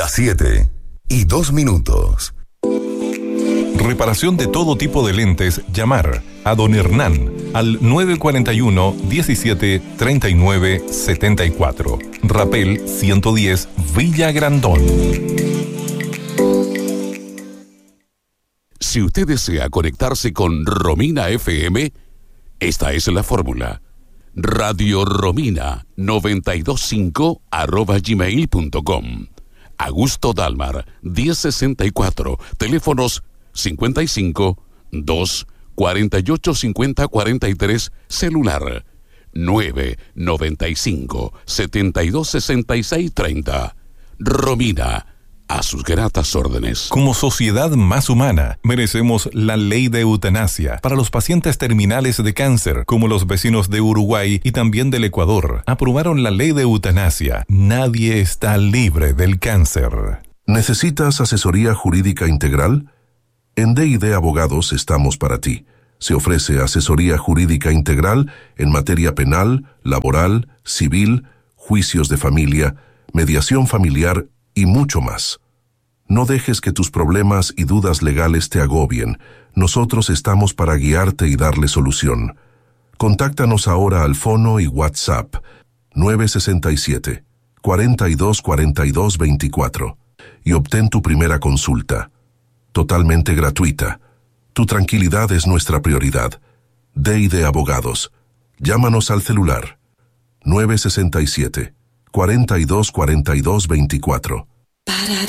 Las 7:02. Reparación de todo tipo de lentes. Llamar a don Hernán al 941-1739-74. Rapel 110, Villa Grandón. Si usted desea conectarse con Romina FM, esta es la fórmula. Radio Romina 925@gmail.com. Augusto Dalmar 1064. Teléfonos 55 2 48 50 43. Celular 995 72 66 30. Romina, a sus gratas órdenes. Como sociedad más humana, merecemos la ley de eutanasia para los pacientes terminales de cáncer, como los vecinos de Uruguay y también del Ecuador. Aprobaron la ley de eutanasia. Nadie está libre del cáncer. ¿Necesitas asesoría jurídica integral? En D&D Abogados estamos para ti. Se ofrece asesoría jurídica integral en materia penal, laboral, civil, juicios de familia, mediación familiar y mucho más. No dejes que tus problemas y dudas legales te agobien. Nosotros estamos para guiarte y darle solución. Contáctanos ahora al fono y WhatsApp 967 42 42 24 y obtén tu primera consulta. Totalmente gratuita. Tu tranquilidad es nuestra prioridad. D&D Abogados. Llámanos al celular 967 42 42 24.